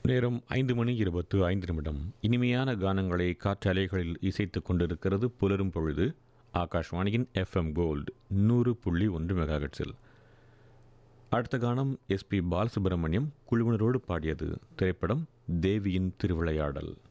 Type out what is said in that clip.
நேரம் 5 மணி 25 நிமிடம். இனிமையான கானங்களை காற்றலைகளில் இசைத்துக் கொண்டிருக்கிறது புலரும் பொழுது. ஆகாஷ்வாணியின் FM கோல்டு 100.1 மெகாஹெர்ட்ஸில். அடுத்த கானம் SP பாலசுப்ரமணியம் குழுவினரோடு பாடியது. திரைப்படம் தேவியின் திருவிளையாடல்.